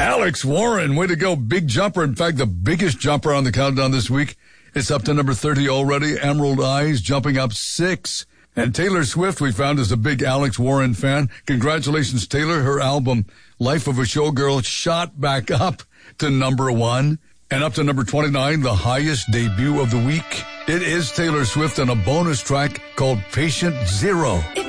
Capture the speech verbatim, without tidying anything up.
Alex Warren, way to go. Big jumper. In fact, the biggest jumper on the countdown this week. It's up to number thirty already. Emerald Eyes jumping up six. And Taylor Swift, we found, is a big Alex Warren fan. Congratulations, Taylor. Her album, Life of a Showgirl, shot back up to number one. And up to number twenty-nine, the highest debut of the week. It is Taylor Swift and a bonus track called Patient Zero. If